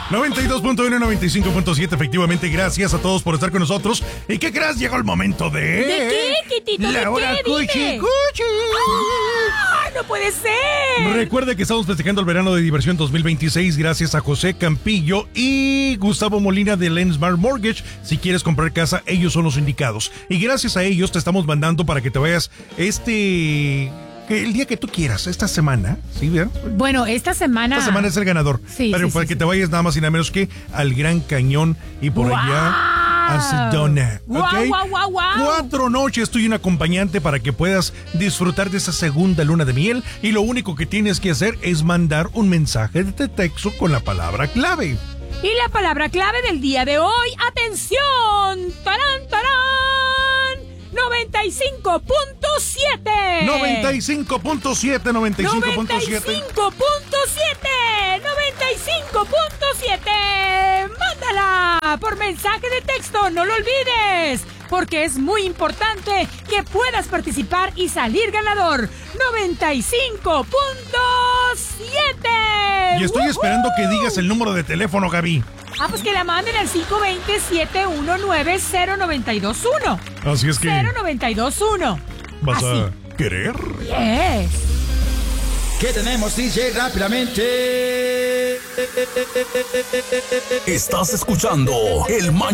92.1, 95.7, efectivamente, gracias a todos por estar con nosotros. ¿Y qué crees? Llegó el momento de... ¿De qué, Titito? La hora cuchi. ¡Ah, no puede ser! Recuerde que estamos festejando el verano de diversión 2026 gracias a José Campillo y Gustavo Molina de Lensmar Mortgage. Si quieres comprar casa, ellos son los indicados. Y gracias a ellos te estamos mandando para que te vayas el día que tú quieras, esta semana, ¿sí? ¿Bien? Bueno, esta semana es el ganador. Sí, pero para que te vayas nada más y nada menos que al Gran Cañón y por allá a Sedona. ¿Okay? ¡Guau! 4 noches tú y un acompañante para que puedas disfrutar de esa segunda luna de miel. Y lo único que tienes que hacer es mandar un mensaje de texto con la palabra clave. Y la palabra clave del día de hoy, ¡atención! ¡Tarán, tarán! 95.7. 95.7. 95.7. Mándala por mensaje de texto, no lo olvides, porque es muy importante que puedas participar y salir ganador. 95.7. Y estoy esperando que digas el número de teléfono, Gaby. Pues que la manden al 520-719-0921. Así es que... 0921. ¿Vas Así. a querer? Yes. ¿Qué tenemos, DJ? Rápidamente. Estás escuchando el